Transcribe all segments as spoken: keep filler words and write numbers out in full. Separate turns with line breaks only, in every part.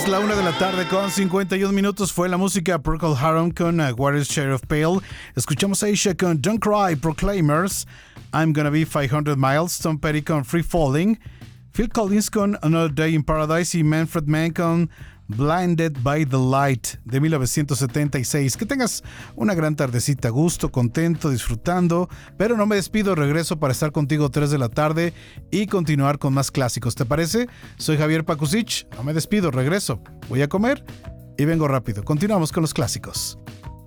Es la una de la tarde con cincuenta y un minutos. Fue la música Procol Harum con uh, What is Sheriff Pale. Escuchamos a Aisha con Don't Cry, Proclaimers, I'm Gonna Be five hundred miles, Tom Petty con Free Falling, Phil Collins con Another Day in Paradise y Manfred Mann con Blinded by the Light de mil novecientos setenta y seis. Que tengas una gran tardecita, gusto, contento, disfrutando, pero no me despido, regreso para estar contigo tres de la tarde y continuar con más clásicos, ¿te parece? Soy Javier Pakusich, no me despido, regreso, voy a comer y vengo rápido. Continuamos con los clásicos.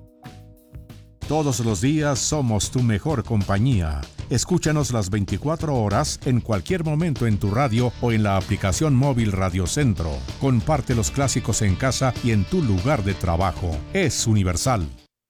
Todos los días somos tu mejor compañía. Escúchanos las veinticuatro horas en cualquier momento en tu radio o en la aplicación móvil Radio Centro. Comparte los clásicos en casa y en tu lugar de trabajo. Es universal.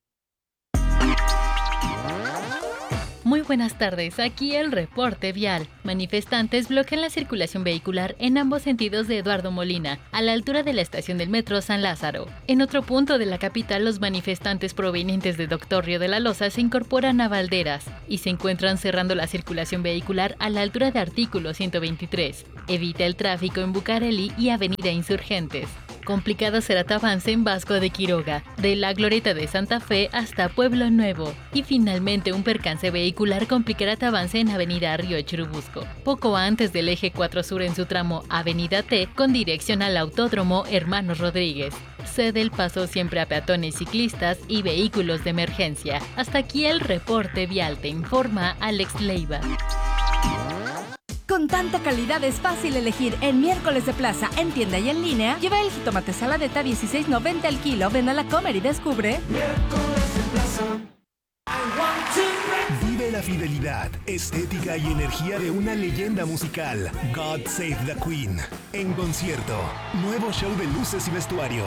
Muy buenas tardes, aquí el reporte vial. Manifestantes bloquean la circulación vehicular en ambos sentidos de Eduardo Molina, a la altura de la estación del metro San Lázaro. En otro punto de la capital, los manifestantes provenientes de Doctor Río de la Loza se incorporan a Valderas y se encuentran cerrando la circulación vehicular a la altura de Artículo ciento veintitrés. Evita el tráfico en Bucareli y Avenida Insurgentes. Complicado será tu avance en Vasco de Quiroga, de la Glorieta de Santa Fe hasta Pueblo Nuevo. Y finalmente un percance vehicular complicará tu avance en Avenida Río Churubusco, poco antes del eje cuatro Sur en su tramo Avenida T con dirección al Autódromo Hermanos Rodríguez. Cede el paso siempre a peatones, ciclistas y vehículos de emergencia. Hasta aquí el reporte vial, te informa Alex Leiva.
Con tanta calidad es fácil elegir en Miércoles de Plaza, en tienda y en línea. Lleva el jitomate saladeta dieciséis noventa al kilo. Ven a la Comer y descubre.
Miércoles de Plaza.
Vive la fidelidad, estética y energía de una leyenda musical. God Save the Queen. En concierto. Nuevo show de luces y vestuario.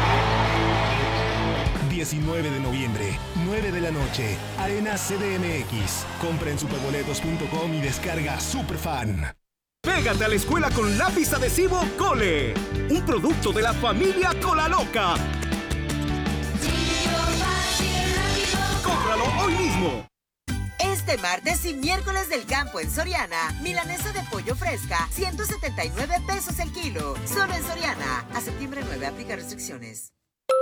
diecinueve de noviembre, nueve de la noche, Arena C D M X. Compra en superboletos punto com y descarga Superfan.
Pégate a la escuela con lápiz adhesivo Cole, un producto de la familia Colaloca. ¡Cómpralo hoy mismo!
Este martes y miércoles del campo en Soriana, milanesa de pollo fresca, ciento setenta y nueve pesos el kilo. Solo en Soriana. A septiembre nueve, aplica restricciones.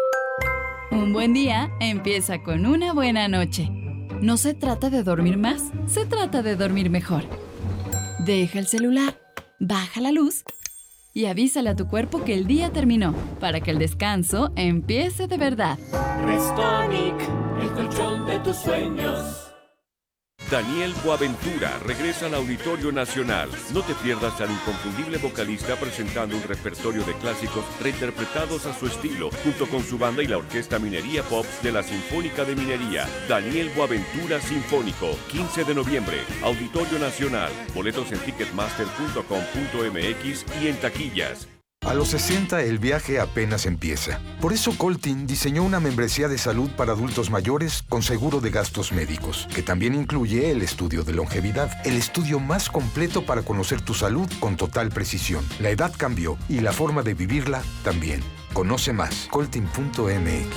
Un buen día empieza con una buena noche. No se trata de dormir más, se trata de dormir mejor. Deja el celular, baja la luz y avísale a tu cuerpo que el día terminó, para que el descanso empiece de verdad.
Restonic, el colchón de tus sueños.
Daniel Boaventura regresa al Auditorio Nacional. No te pierdas al inconfundible vocalista presentando un repertorio de clásicos reinterpretados a su estilo, junto con su banda y la Orquesta Minería Pops de la Sinfónica de Minería. Daniel Boaventura Sinfónico, quince de noviembre, Auditorio Nacional. Boletos en ticketmaster punto com punto m x y en taquillas.
A los sesenta el viaje apenas empieza. Por eso Coltin diseñó una membresía de salud para adultos mayores con seguro de gastos médicos, que también incluye el estudio de longevidad, el estudio más completo para conocer tu salud con total precisión. La edad cambió y la forma de vivirla también. Conoce más, coltin punto m x.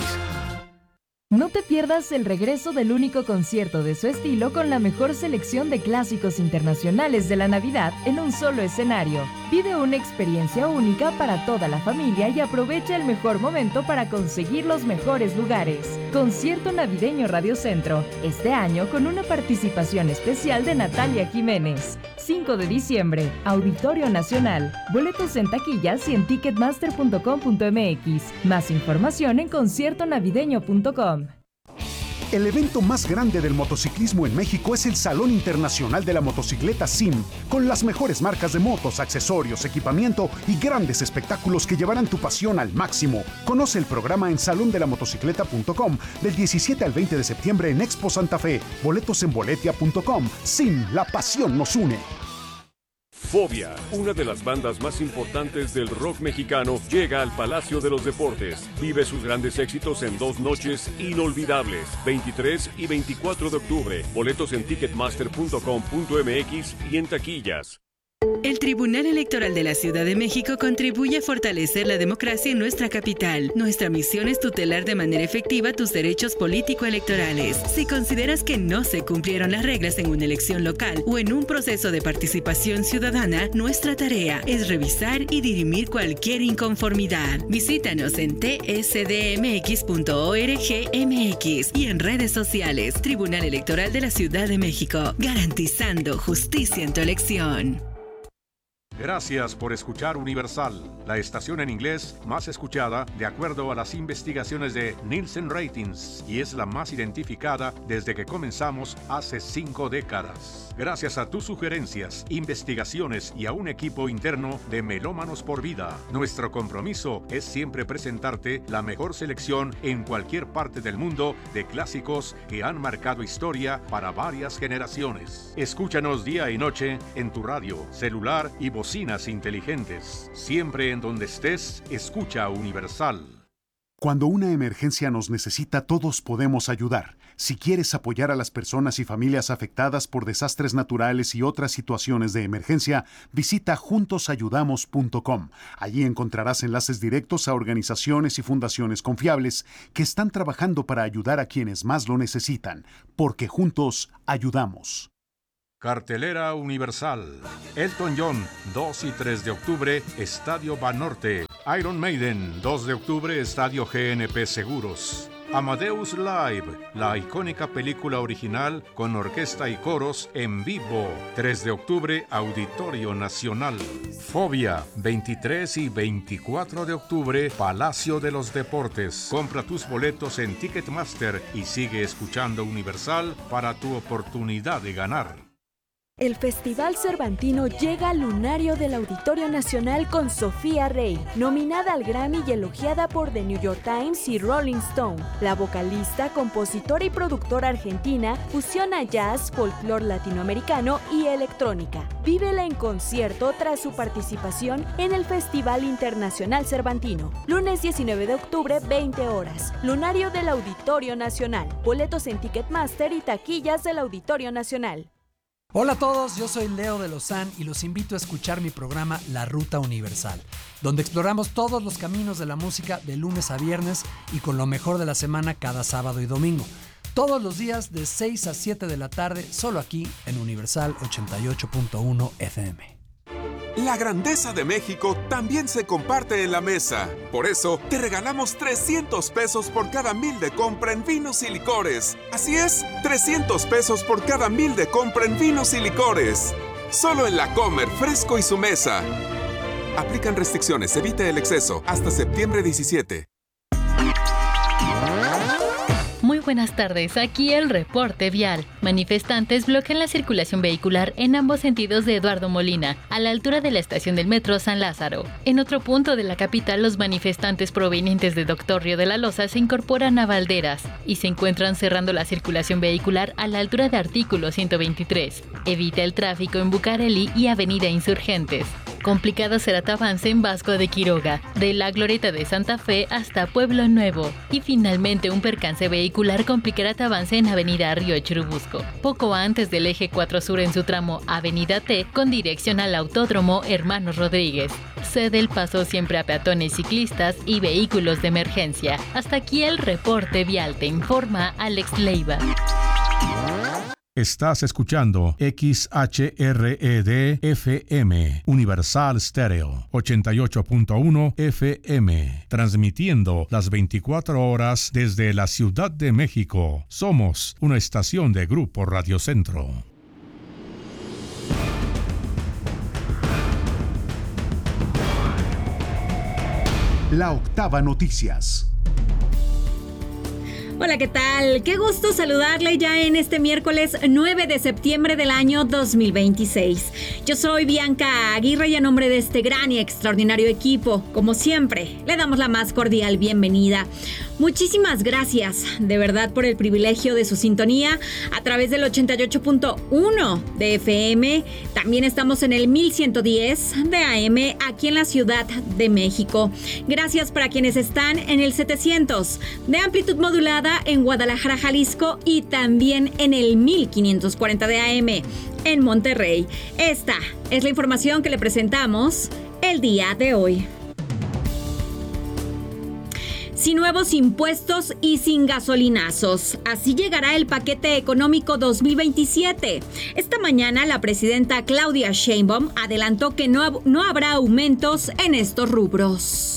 No te pierdas el regreso del único concierto de su estilo con la mejor selección de clásicos internacionales de la Navidad en un solo escenario. Vive una experiencia única para toda la familia y aprovecha el mejor momento para conseguir los mejores lugares. Concierto Navideño Radio Centro, este año con una participación especial de Natalia Jiménez. cinco de diciembre, Auditorio Nacional. Boletos en taquillas y en ticketmaster punto com punto m x. Más información en concierto navideño punto com.
El evento más grande del motociclismo en México es el Salón Internacional de la Motocicleta S I M, con las mejores marcas de motos, accesorios, equipamiento y grandes espectáculos que llevarán tu pasión al máximo. Conoce el programa en salón de la motocicleta punto com del diecisiete al veinte de septiembre en Expo Santa Fe. Boletos en boletia punto com. S I M, la pasión nos une.
Fobia, una de las bandas más importantes del rock mexicano, llega al Palacio de los Deportes. Vive sus grandes éxitos en dos noches inolvidables, veintitrés y veinticuatro de octubre. Boletos en ticketmaster punto com punto m x y en taquillas.
El El Tribunal Electoral de la Ciudad de México contribuye a fortalecer la democracia en nuestra capital. Nuestra misión es tutelar de manera efectiva tus derechos político-electorales. Si consideras que no se cumplieron las reglas en una elección local o en un proceso de participación ciudadana, nuestra tarea es revisar y dirimir cualquier inconformidad. Visítanos en t s d m x punto org m x y en redes sociales. Tribunal Electoral de la Ciudad de México, garantizando justicia en tu elección.
Gracias por escuchar Universal, la estación en inglés más escuchada de acuerdo a las investigaciones de Nielsen Ratings y es la más identificada desde que comenzamos hace cinco décadas. Gracias a tus sugerencias, investigaciones y a un equipo interno de Melómanos por Vida, nuestro compromiso es siempre presentarte la mejor selección en cualquier parte del mundo de clásicos que han marcado historia para varias generaciones. Escúchanos día y noche en tu radio, celular y bocinas inteligentes. Siempre en donde estés, escucha Universal.
Cuando una emergencia nos necesita, todos podemos ayudar. Si quieres apoyar a las personas y familias afectadas por desastres naturales y otras situaciones de emergencia, visita juntos ayudamos punto com. Allí encontrarás enlaces directos a organizaciones y fundaciones confiables que están trabajando para ayudar a quienes más lo necesitan, porque juntos ayudamos.
Cartelera Universal. Elton John, dos y tres de octubre, Estadio Banorte. Iron Maiden, dos de octubre, Estadio G N P Seguros. Amadeus Live, la icónica película original con orquesta y coros en vivo. tres de octubre, Auditorio Nacional. Fobia, veintitrés y veinticuatro de octubre, Palacio de los Deportes. Compra tus boletos en Ticketmaster y sigue escuchando Universal para tu oportunidad de ganar.
El Festival Cervantino llega al lunario del Auditorio Nacional con Sofía Rey, nominada al Grammy y elogiada por The New York Times y Rolling Stone. La vocalista, compositora y productora argentina fusiona jazz, folclore latinoamericano y electrónica. Vívela en concierto tras su participación en el Festival Internacional Cervantino. Lunes diecinueve de octubre, veinte horas. Lunario del Auditorio Nacional. Boletos en Ticketmaster y taquillas del Auditorio Nacional.
Hola a todos, yo soy Leo de Lozán y los invito a escuchar mi programa La Ruta Universal, donde exploramos todos los caminos de la música de lunes a viernes y con lo mejor de la semana cada sábado y domingo. Todos los días de seis a siete de la tarde, solo aquí en Universal ochenta y ocho punto uno F M.
La grandeza de México también se comparte en la mesa. Por eso, te regalamos trescientos pesos por cada mil de compra en vinos y licores. Así es, trescientos pesos por cada mil de compra en vinos y licores. Solo en La Comer, Fresco y Su Mesa. Aplican restricciones, evite el exceso. Hasta septiembre diecisiete.
Muy buenas tardes, aquí el reporte vial. Manifestantes bloquean la circulación vehicular en ambos sentidos de Eduardo Molina, a la altura de la estación del metro San Lázaro. En otro punto de la capital, los manifestantes provenientes de Doctor Río de la Loza se incorporan a Valderas y se encuentran cerrando la circulación vehicular a la altura de Artículo ciento veintitrés. Evita el tráfico en Bucareli y Avenida Insurgentes. Complicado será tu avance en Vasco de Quiroga, de la Glorieta de Santa Fe hasta Pueblo Nuevo. Y finalmente un percance vehicular complicará tu avance en Avenida Río Churubusco, poco antes del eje cuatro Sur en su tramo Avenida T con dirección al Autódromo Hermanos Rodríguez. Cede el paso siempre a peatones, ciclistas y vehículos de emergencia. Hasta aquí el reporte vial, te informa Alex Leiva.
Estás escuchando X H R E D F M, Universal Stereo, ochenta y ocho punto uno F M, transmitiendo las veinticuatro horas desde la Ciudad de México. Somos una estación de Grupo Radio Centro.
La Octava Noticias.
Hola, ¿qué tal? Qué gusto saludarle ya en este miércoles nueve de septiembre del año dos mil veintiséis. Yo soy Bianca Aguirre y a nombre de este gran y extraordinario equipo, como siempre, le damos la más cordial bienvenida. Muchísimas gracias, de verdad, por el privilegio de su sintonía a través del ochenta y ocho punto uno de F M. También estamos en el mil ciento diez de A M aquí en la Ciudad de México. Gracias para quienes están en el setecientos de amplitud modulada modulada en Guadalajara, Jalisco y también en el mil quinientos cuarenta de A M en Monterrey. Esta es la información que le presentamos el día de hoy. Sin nuevos impuestos y sin gasolinazos. Así llegará el paquete económico dos mil veintisiete. Esta mañana la presidenta Claudia Sheinbaum adelantó que no, no habrá aumentos en estos rubros.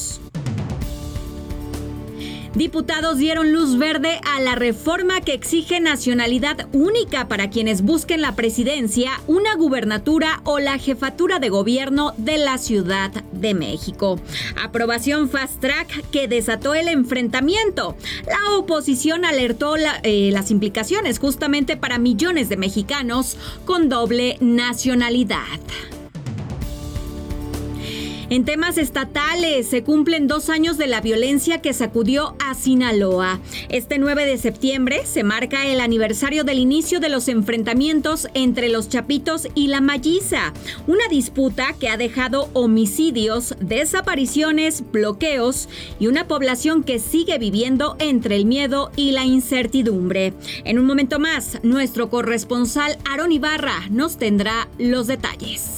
Diputados dieron luz verde a la reforma que exige nacionalidad única para quienes busquen la presidencia, una gubernatura o la jefatura de gobierno de la Ciudad de México. Aprobación fast track que desató el enfrentamiento. La oposición alertó la, eh, las implicaciones justamente para millones de mexicanos con doble nacionalidad. En temas estatales, se cumplen dos años de la violencia que sacudió a Sinaloa. Este nueve de septiembre se marca el aniversario del inicio de los enfrentamientos entre los Chapitos y la Malliza, una disputa que ha dejado homicidios, desapariciones, bloqueos y una población que sigue viviendo entre el miedo y la incertidumbre. En un momento más, nuestro corresponsal Aarón Ibarra nos tendrá los detalles.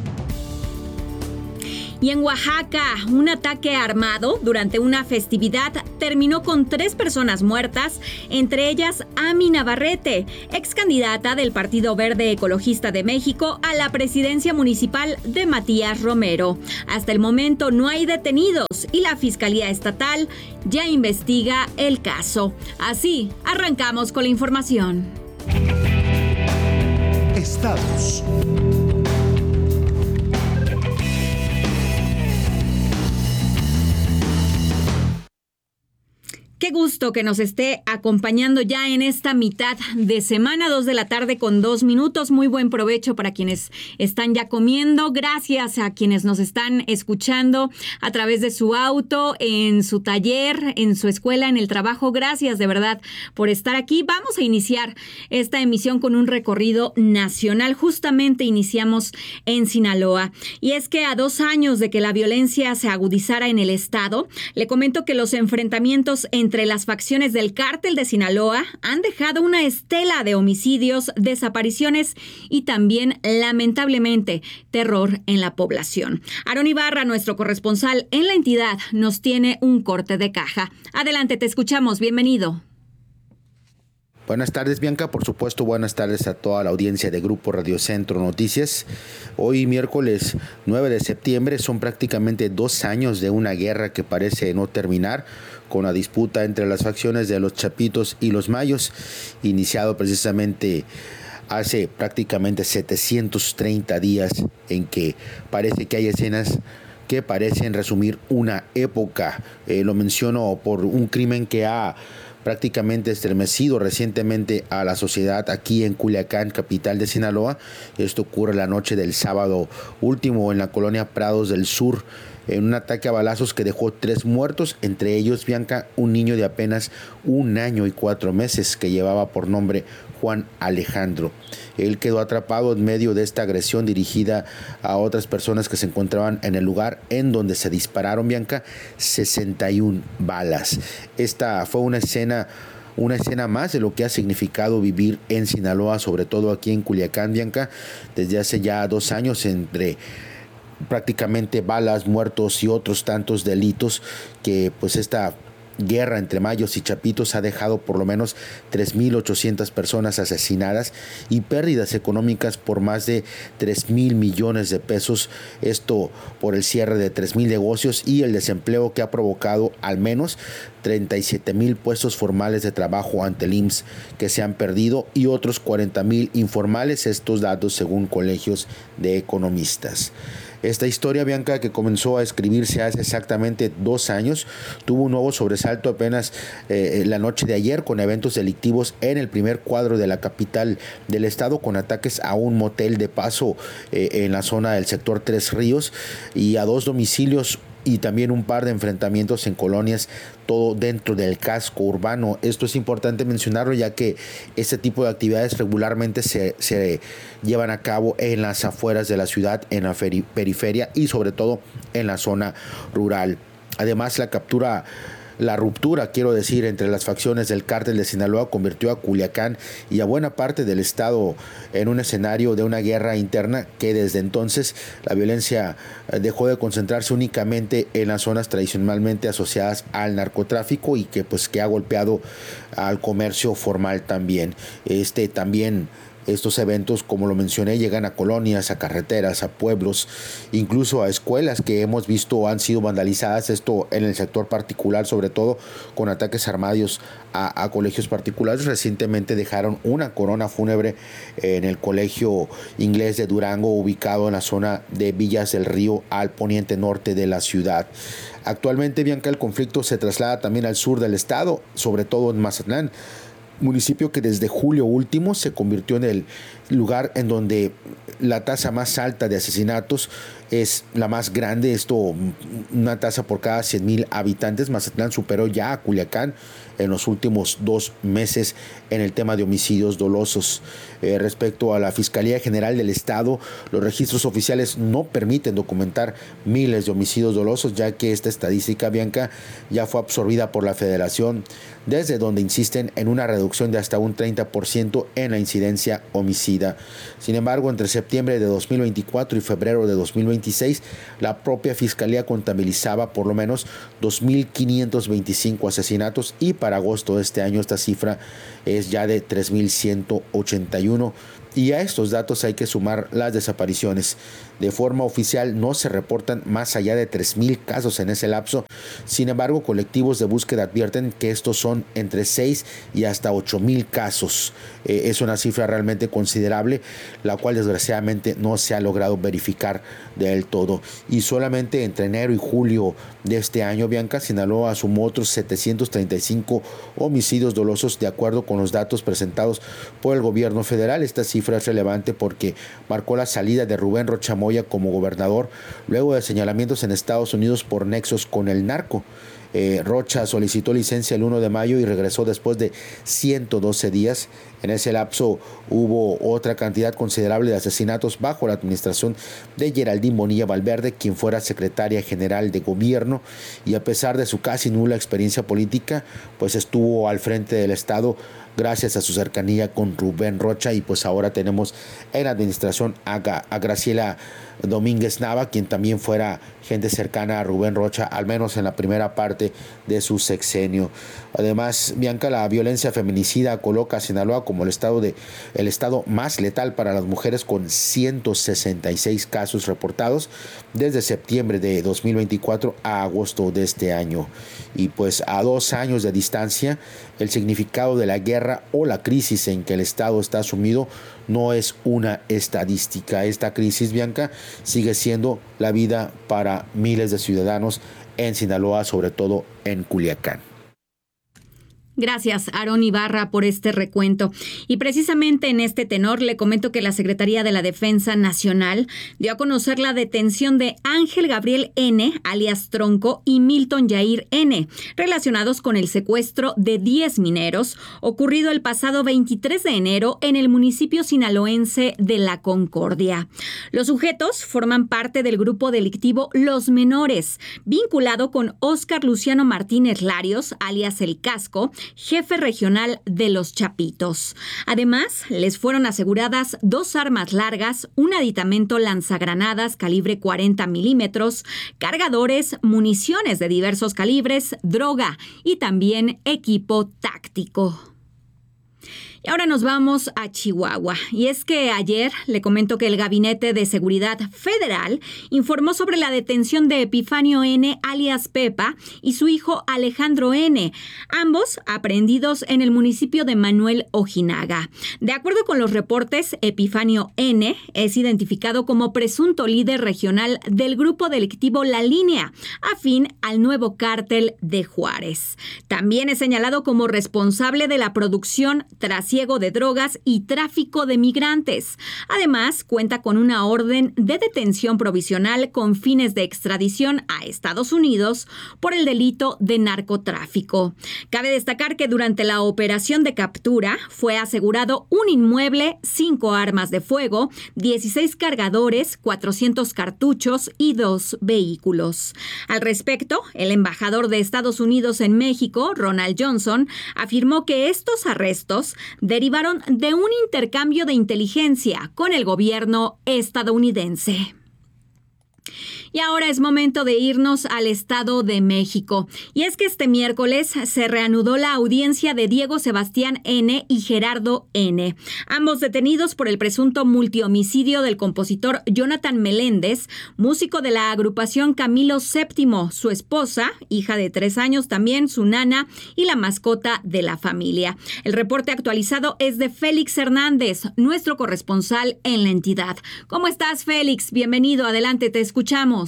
Y en Oaxaca, un ataque armado durante una festividad terminó con tres personas muertas, entre ellas Ami Navarrete, ex candidata del Partido Verde Ecologista de México a la presidencia municipal de Matías Romero. Hasta el momento no hay detenidos y la Fiscalía Estatal ya investiga el caso. Así, arrancamos con la información.
Estados.
Qué gusto que nos esté acompañando ya en esta mitad de semana, dos de la tarde con dos minutos. Muy buen provecho para quienes están ya comiendo. Gracias a quienes nos están escuchando a través de su auto, en su taller, en su escuela, en el trabajo. Gracias de verdad por estar aquí. Vamos a iniciar esta emisión con un recorrido nacional. Justamente iniciamos en Sinaloa. Y es que a dos años de que la violencia se agudizara en el estado, le comento que los enfrentamientos entre entre las facciones del Cártel de Sinaloa han dejado una estela de homicidios, desapariciones y también, lamentablemente, terror en la población. Aarón Ibarra, nuestro corresponsal en la entidad, nos tiene un corte de caja. Adelante, te escuchamos. Bienvenido.
Buenas tardes, Bianca. Por supuesto, buenas tardes a toda la audiencia de Grupo Radio Centro Noticias. Hoy, miércoles nueve de septiembre, son prácticamente dos años de una guerra que parece no terminar, con la disputa entre las facciones de los Chapitos y los Mayos, iniciado precisamente hace prácticamente setecientos treinta días, en que parece que hay escenas que parecen resumir una época. Eh, lo menciono por un crimen que ha prácticamente estremecido recientemente a la sociedad aquí en Culiacán, capital de Sinaloa. Esto ocurre la noche del sábado último en la colonia Prados del Sur, en un ataque a balazos que dejó tres muertos, entre ellos, Bianca, un niño de apenas un año y cuatro meses que llevaba por nombre Juan Alejandro. Él quedó atrapado en medio de esta agresión dirigida a otras personas que se encontraban en el lugar, en donde se dispararon, Bianca, sesenta y una balas. Esta fue una escena Una escena más de lo que ha significado vivir en Sinaloa, sobre todo aquí en Culiacán, Bianca, desde hace ya dos años, entre prácticamente balas, muertos y otros tantos delitos, que pues esta guerra entre Mayos y Chapitos ha dejado por lo menos tres mil ochocientas personas asesinadas y pérdidas económicas por más de tres mil millones de pesos. Esto por el cierre de tres mil negocios y el desempleo que ha provocado al menos treinta y siete mil puestos formales de trabajo ante el I M S S que se han perdido y otros cuarenta mil informales, estos datos según colegios de economistas. Esta historia, Bianca, que comenzó a escribirse hace exactamente dos años, tuvo un nuevo sobresalto apenas eh, la noche de ayer, con eventos delictivos en el primer cuadro de la capital del estado, con ataques a un motel de paso eh, en la zona del sector Tres Ríos y a dos domicilios, y también un par de enfrentamientos en colonias, todo dentro del casco urbano. Esto es importante mencionarlo, ya que este tipo de actividades regularmente se, se llevan a cabo en las afueras de la ciudad, en la periferia y sobre todo en la zona rural. Además, la captura La ruptura, quiero decir, entre las facciones del cártel de Sinaloa convirtió a Culiacán y a buena parte del estado en un escenario de una guerra interna que desde entonces la violencia dejó de concentrarse únicamente en las zonas tradicionalmente asociadas al narcotráfico y que pues que ha golpeado al comercio formal también. Este también Estos eventos, como lo mencioné, llegan a colonias, a carreteras, a pueblos, incluso a escuelas que hemos visto han sido vandalizadas, esto en el sector particular, sobre todo con ataques armados a, a colegios particulares. Recientemente dejaron una corona fúnebre en el colegio inglés de Durango, ubicado en la zona de Villas del Río, al poniente norte de la ciudad. Actualmente, Bianca, el conflicto se traslada también al sur del estado, sobre todo en Mazatlán, municipio que desde julio último se convirtió en el lugar en donde la tasa más alta de asesinatos es la más grande, esto una tasa por cada cien mil habitantes. Mazatlán superó ya a Culiacán en los últimos dos meses en el tema de homicidios dolosos. Eh, respecto a la Fiscalía General del Estado, los registros oficiales no permiten documentar miles de homicidios dolosos, ya que esta estadística, Bianca, ya fue absorbida por la Federación, desde donde insisten en una reducción de hasta un treinta por ciento en la incidencia homicida. Sin embargo, entre septiembre de dos mil veinticuatro y febrero de dos mil veintiséis, la propia Fiscalía contabilizaba por lo menos dos mil quinientos veinticinco asesinatos y para agosto de este año esta cifra es ya de tres mil ciento ochenta y uno. Y a estos datos hay que sumar las desapariciones. De forma oficial no se reportan más allá de tres mil casos en ese lapso. Sin embargo, colectivos de búsqueda advierten que estos son entre seis y hasta ocho mil casos. Eh, es una cifra realmente considerable, la cual desgraciadamente no se ha logrado verificar del todo. Y solamente entre enero y julio de este año, Bianca, Sinaloa sumó otros setecientos treinta y cinco homicidios dolosos, de acuerdo con los datos presentados por el gobierno federal. Esta cifra es relevante porque marcó la salida de Rubén Rocha Moya como gobernador luego de señalamientos en Estados Unidos por nexos con el narco. Eh, Rocha solicitó licencia el primero de mayo y regresó después de ciento doce días. En ese lapso hubo otra cantidad considerable de asesinatos bajo la administración de Geraldine Bonilla Valverde, quien fuera secretaria general de gobierno, y a pesar de su casi nula experiencia política, pues estuvo al frente del estado gracias a su cercanía con Rubén Rocha. Y pues ahora tenemos en la administración a, a Graciela Domínguez Nava, quien también fuera gente cercana a Rubén Rocha, al menos en la primera parte de su sexenio. Además, Bianca, la violencia feminicida coloca a Sinaloa como el estado, de, el estado más letal para las mujeres, con ciento sesenta y seis casos reportados desde septiembre de dos mil veinticuatro a agosto de este año. Y pues a dos años de distancia, el significado de la guerra o la crisis en que el estado está sumido no es una estadística. Esta crisis, Bianca, sigue siendo la vida para miles de ciudadanos en Sinaloa, sobre todo en Culiacán.
Gracias, Aarón Ibarra, por este recuento. Y precisamente en este tenor le comento que la Secretaría de la Defensa Nacional dio a conocer la detención de Ángel Gabriel N., alias Tronco, y Milton Yair N., relacionados con el secuestro de diez mineros ocurrido el pasado veintitrés de enero en el municipio sinaloense de La Concordia. Los sujetos forman parte del grupo delictivo Los Menores, vinculado con Óscar Luciano Martínez Larios, alias El Casco, jefe regional de Los Chapitos. Además, les fueron aseguradas dos armas largas, un aditamento lanzagranadas calibre cuarenta milímetros, cargadores, municiones de diversos calibres, droga y también equipo táctico. Y ahora nos vamos a Chihuahua. Y es que ayer le comento que el Gabinete de Seguridad Federal informó sobre la detención de Epifanio N., alias Pepa, y su hijo Alejandro N., ambos aprehendidos en el municipio de Manuel Ojinaga. De acuerdo con los reportes, Epifanio N. es identificado como presunto líder regional del grupo delictivo La Línea, afín al nuevo cártel de Juárez. También es señalado como responsable de la producción, tras trasiego de drogas y tráfico de migrantes. Además, cuenta con una orden de detención provisional con fines de extradición a Estados Unidos por el delito de narcotráfico. Cabe destacar que durante la operación de captura fue asegurado un inmueble, cinco armas de fuego, dieciséis cargadores, cuatrocientos cartuchos y dos vehículos. Al respecto, el embajador de Estados Unidos en México, Ronald Johnson, afirmó que estos arrestos derivaron de un intercambio de inteligencia con el gobierno estadounidense. Y ahora es momento de irnos al Estado de México. Y es que este miércoles se reanudó la audiencia de Diego Sebastián N. y Gerardo N., ambos detenidos por el presunto multihomicidio del compositor Jonathan Meléndez, músico de la agrupación Camilo séptimo, su esposa, hija de tres años también, su nana y la mascota de la familia. El reporte actualizado es de Félix Hernández, nuestro corresponsal en la entidad. ¿Cómo estás, Félix? Bienvenido, adelante, te escuchamos.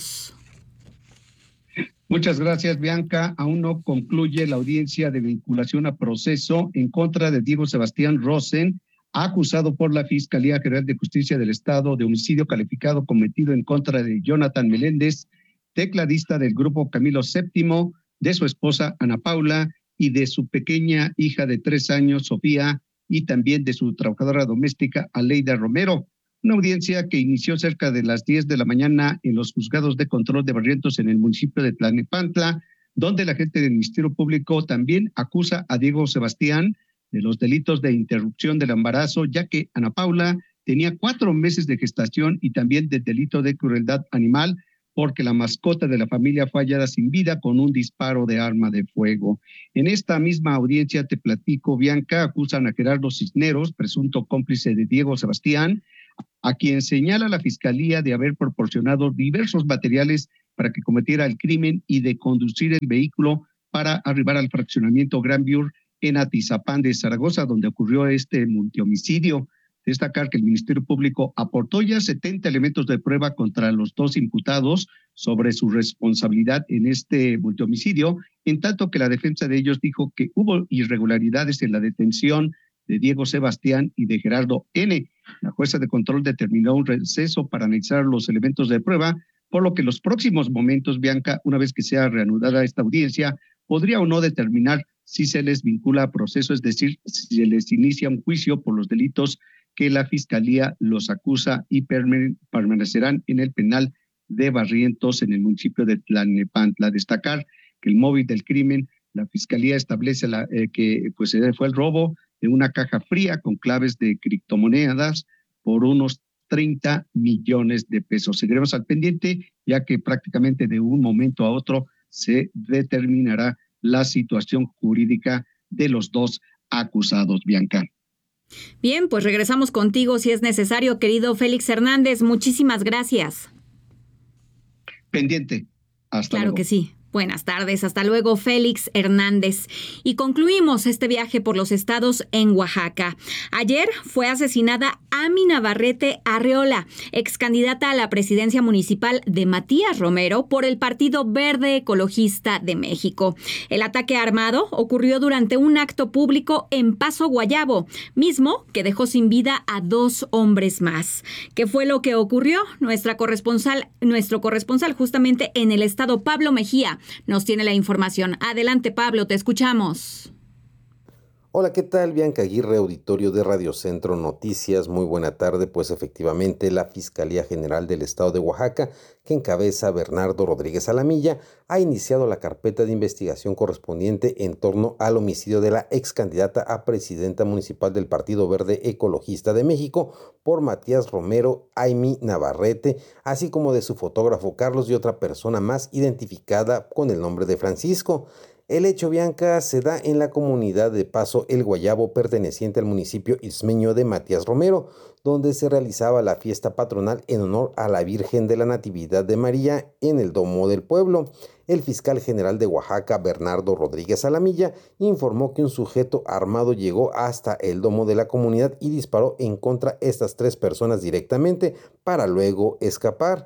Muchas gracias, Bianca. Aún no concluye la audiencia de vinculación a proceso en contra de Diego Sebastián Rosen, acusado por la Fiscalía General de Justicia del Estado de homicidio calificado cometido en contra de Jonathan Meléndez, tecladista del grupo Camilo séptimo, de su esposa Ana Paula y de su pequeña hija de tres años, Sofía, y también de su trabajadora doméstica, Aleida Romero. Una audiencia que inició cerca de las diez de la mañana en los juzgados de control de Barrientos en el municipio de Tlalnepantla, donde la gente del Ministerio Público también acusa a Diego Sebastián de los delitos de interrupción del embarazo, ya que Ana Paula tenía cuatro meses de gestación, y también del delito de crueldad animal, porque la mascota de la familia fue hallada sin vida con un disparo de arma de fuego. En esta misma audiencia, te platico, Bianca, acusan a Gerardo Cisneros, presunto cómplice de Diego Sebastián, a quien señala la Fiscalía de haber proporcionado diversos materiales para que cometiera el crimen y de conducir el vehículo para arribar al fraccionamiento Gran Viur en Atizapán de Zaragoza, donde ocurrió este multihomicidio. Destacar que el Ministerio Público aportó ya setenta elementos de prueba contra los dos imputados sobre su responsabilidad en este multihomicidio, en tanto que la defensa de ellos dijo que hubo irregularidades en la detención de Diego Sebastián y de Gerardo N. La jueza de control determinó un receso para analizar los elementos de prueba, por lo que en los próximos momentos, Bianca, una vez que sea reanudada esta audiencia, podría o no determinar si se les vincula a proceso, es decir, si se les inicia un juicio por los delitos que la Fiscalía los acusa, y permanecerán en el penal de Barrientos en el municipio de Tlalnepantla. Destacar que el móvil del crimen, la Fiscalía establece la, eh, que pues, fue el robo de una caja fría con claves de criptomonedas por unos treinta millones de pesos. Seguiremos al pendiente, ya que prácticamente de un momento a otro se determinará la situación jurídica de los dos acusados, Bianca.
Bien, pues regresamos contigo si es necesario, querido Félix Hernández. Muchísimas gracias.
Pendiente. Hasta
Claro
luego.
que sí. Buenas tardes, hasta luego, Félix Hernández. Y concluimos este viaje por los estados en Oaxaca. Ayer fue asesinada Ami Navarrete Arreola, ex candidata a la presidencia municipal de Matías Romero por el Partido Verde Ecologista de México. El ataque armado ocurrió durante un acto público en Paso Guayabo, mismo que dejó sin vida a dos hombres más. ¿Qué fue lo que ocurrió? Nuestra corresponsal, nuestro corresponsal justamente en el estado, Pablo Mejía, nos tiene la información. Adelante, Pablo, te escuchamos.
Hola, ¿qué tal? Bianca Aguirre, auditorio de Radio Centro Noticias. Muy buena tarde. Pues efectivamente la Fiscalía General del Estado de Oaxaca, que encabeza Bernardo Rodríguez Alamilla, ha iniciado la carpeta de investigación correspondiente en torno al homicidio de la ex candidata a presidenta municipal del Partido Verde Ecologista de México por Matías Romero, Ami Navarrete, así como de su fotógrafo Carlos y otra persona más identificada con el nombre de Francisco. El hecho, Bianca, se da en la comunidad de Paso El Guayabo, perteneciente al municipio ismeño de Matías Romero, donde se realizaba la fiesta patronal en honor a la Virgen de la Natividad de María en el Domo del Pueblo. El fiscal general de Oaxaca, Bernardo Rodríguez Alamilla, informó que un sujeto armado llegó hasta el domo de la comunidad y disparó en contra de estas tres personas directamente para luego escapar.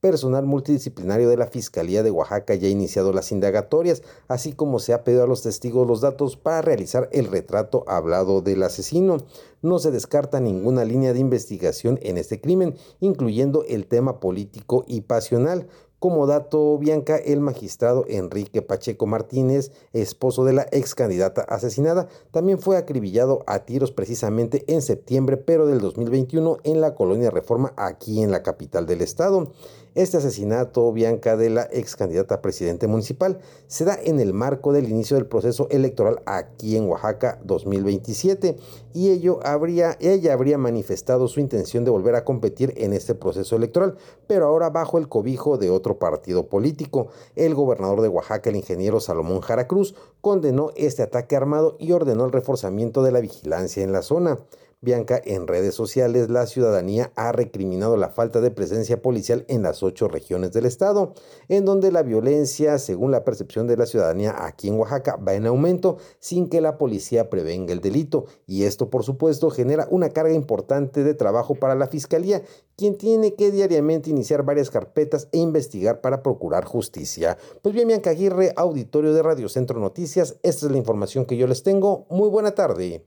personal multidisciplinario de la Fiscalía de Oaxaca ya ha iniciado las indagatorias, así como se ha pedido a los testigos los datos para realizar el retrato hablado del asesino. No se descarta ninguna línea de investigación en este crimen, incluyendo el tema político y pasional. Como dato, Bianca, el magistrado Enrique Pacheco Martínez, esposo de la ex candidata asesinada, también fue acribillado a tiros precisamente en septiembre, pero del dos mil veintiuno, en la colonia Reforma, aquí en la capital del estado. Este asesinato, Bianca, de la ex candidata a presidente municipal se da en el marco del inicio del proceso electoral aquí en Oaxaca dos mil veintisiete, y ello habría, ella habría manifestado su intención de volver a competir en este proceso electoral, pero ahora bajo el cobijo de otro partido político. El gobernador de Oaxaca, el ingeniero Salomón Jara Cruz, condenó este ataque armado y ordenó el reforzamiento de la vigilancia en la zona. Bianca, en redes sociales, la ciudadanía ha recriminado la falta de presencia policial en las ocho regiones del estado, en donde la violencia, según la percepción de la ciudadanía aquí en Oaxaca, va en aumento sin que la policía prevenga el delito. Y esto, por supuesto, genera una carga importante de trabajo para la Fiscalía, quien tiene que diariamente iniciar varias carpetas e investigar para procurar justicia. Pues bien, Bianca Aguirre, auditorio de Radio Centro Noticias, esta es la información que yo les tengo. Muy buena tarde.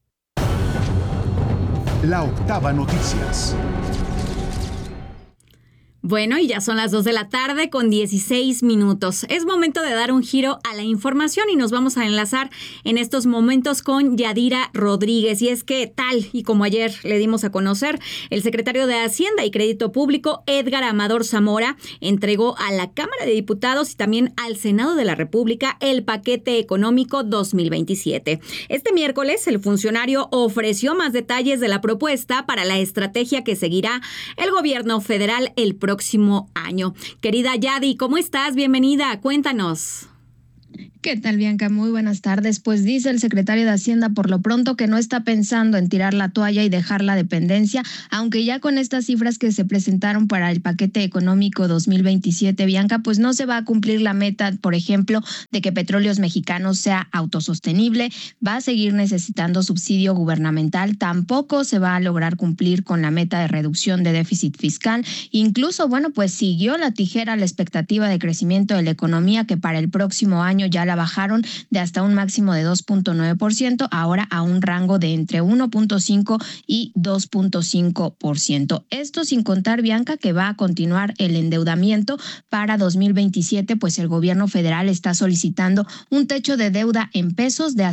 La Octava Noticias.
Bueno, y ya son las dos de la tarde con dieciséis minutos. Es momento de dar un giro a la información y nos vamos a enlazar en estos momentos con Yadira Rodríguez. Y es que tal y como ayer le dimos a conocer, el secretario de Hacienda y Crédito Público, Edgar Amador Zamora, entregó a la Cámara de Diputados y también al Senado de la República el paquete económico dos mil veintisiete. Este miércoles, el funcionario ofreció más detalles de la propuesta para la estrategia que seguirá el gobierno federal el próximo próximo año. Querida Yadi, ¿cómo estás? Bienvenida, cuéntanos.
¿Qué tal, Bianca? Muy buenas tardes. Pues dice el secretario de Hacienda por lo pronto que no está pensando en tirar la toalla y dejar la dependencia, aunque ya con estas cifras que se presentaron para el paquete económico dos mil veintisiete, Bianca, pues no se va a cumplir la meta, por ejemplo, de que Petróleos Mexicanos sea autosostenible, va a seguir necesitando subsidio gubernamental, tampoco se va a lograr cumplir con la meta de reducción de déficit fiscal, incluso, bueno, pues siguió la tijera la expectativa de crecimiento de la economía, que para el próximo año ya la bajaron de hasta un máximo de dos punto nueve por ciento, ahora a un rango de entre uno punto cinco y dos punto cinco por ciento. Esto sin contar, Bianca, que va a continuar el endeudamiento para dos mil veintisiete, pues el gobierno federal está solicitando un techo de deuda en pesos de